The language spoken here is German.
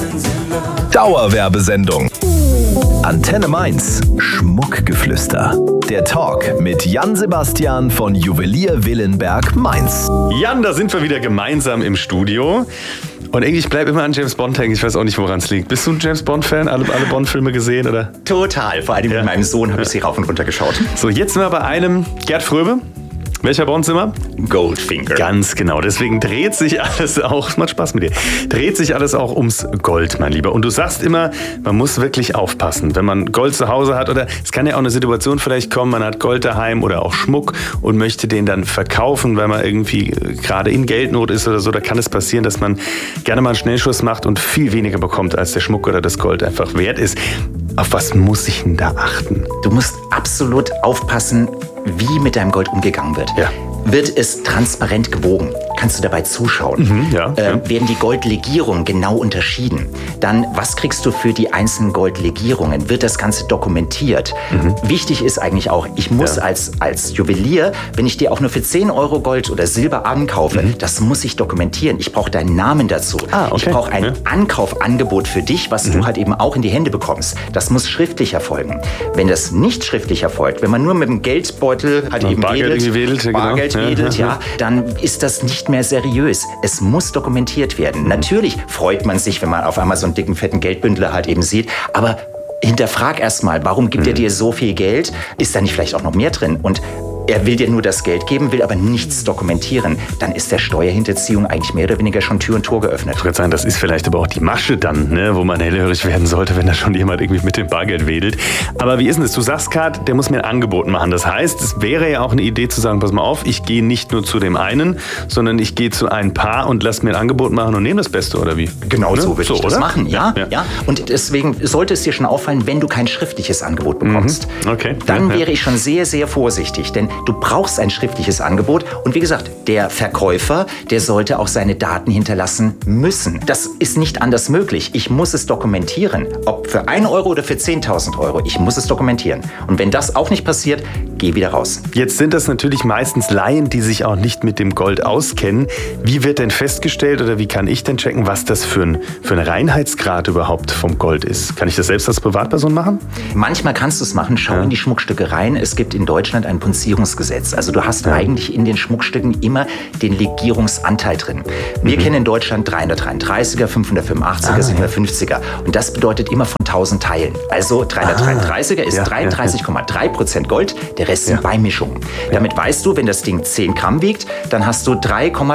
Dauerwerbesendung. Antenne Mainz. Schmuckgeflüster. Der Talk mit Jan Sebastian von Juwelier Willenberg Mainz. Jan, da sind wir wieder gemeinsam im Studio. Und ich bleibe immer an James Bond hängen. Ich weiß auch nicht, woran es liegt. Bist du ein James Bond-Fan? Alle Bond-Filme gesehen, oder? Total. Vor allem mit meinem Sohn habe ich sie rauf und runter geschaut. So, jetzt sind wir bei einem Gerd Fröbe. Welcher Bond sind wir? Goldfinger. Ganz genau. Deswegen dreht sich alles auch, macht Spaß mit dir, dreht sich alles auch ums Gold, mein Lieber. Und du sagst immer, man muss wirklich aufpassen, wenn man Gold zu Hause hat. Oder es kann ja auch eine Situation vielleicht kommen, man hat Gold daheim oder auch Schmuck und möchte den dann verkaufen, weil man irgendwie gerade in Geldnot ist oder so. Da kann es passieren, dass man gerne mal einen Schnellschuss macht und viel weniger bekommt, als der Schmuck oder das Gold einfach wert ist. Auf was muss ich denn da achten? Du musst absolut aufpassen, wie mit deinem Gold umgegangen wird. Ja. Wird es transparent gewogen? Kannst du dabei zuschauen? Werden die Goldlegierungen genau unterschieden? Dann, was kriegst du für die einzelnen Goldlegierungen? Wird das Ganze dokumentiert? Wichtig ist eigentlich auch, ich muss als Juwelier, wenn ich dir auch nur für 10 Euro Gold oder Silber ankaufe, das muss ich dokumentieren. Ich brauche deinen Namen dazu. Ich brauche ein Ankaufangebot für dich, was du halt eben auch in die Hände bekommst. Das muss schriftlich erfolgen. Wenn das nicht schriftlich erfolgt, wenn man nur mit dem Geldbeutel halt eben Bargeld wedelt, dann ist das nicht mehr seriös. Es muss dokumentiert werden. Natürlich freut man sich, wenn man auf einmal so einen dicken, fetten Geldbündel halt eben sieht, aber hinterfrag erstmal, warum gibt er dir so viel Geld? Ist da nicht vielleicht auch noch mehr drin? Und er will dir nur das Geld geben, will aber nichts dokumentieren. Dann ist der Steuerhinterziehung eigentlich mehr oder weniger schon Tür und Tor geöffnet. Ich würde sagen, das ist vielleicht aber auch die Masche dann, ne, wo man hellhörig werden sollte, wenn da schon jemand irgendwie mit dem Bargeld wedelt. Aber wie ist denn das? Du sagst gerade, der muss mir ein Angebot machen. Das heißt, es wäre ja auch eine Idee zu sagen, pass mal auf, ich gehe nicht nur zu dem einen, sondern ich gehe zu ein Paar und lass mir ein Angebot machen und nehme das Beste, oder wie? Genau, so würde ich das machen, ja. Ja. Und deswegen sollte es dir schon auffallen, wenn du kein schriftliches Angebot bekommst. Okay. Dann wäre ich schon sehr, sehr vorsichtig, denn du brauchst ein schriftliches Angebot. Und wie gesagt, der Verkäufer, der sollte auch seine Daten hinterlassen müssen. Das ist nicht anders möglich. Ich muss es dokumentieren. Ob für 1 Euro oder für 10.000 Euro. Ich muss es dokumentieren. Und wenn das auch nicht passiert, geh wieder raus. Jetzt sind das natürlich meistens Laien, die sich auch nicht mit dem Gold auskennen. Wie wird denn festgestellt oder wie kann ich denn checken, was das für ein Reinheitsgrad überhaupt vom Gold ist? Kann ich das selbst als Privatperson machen? Manchmal kannst du es machen. Schau in die Schmuckstücke rein. Es gibt in Deutschland ein Punzierungsgesetz. Also du hast eigentlich in den Schmuckstücken immer den Legierungsanteil drin. Wir kennen in Deutschland 333er, 585er, 750er. Und das bedeutet immer von 1000 Teilen. Also 333er ist 33,3% Gold, der Rest sind Beimischungen. Damit weißt du, wenn das Ding 10 Gramm wiegt, dann hast du 3,3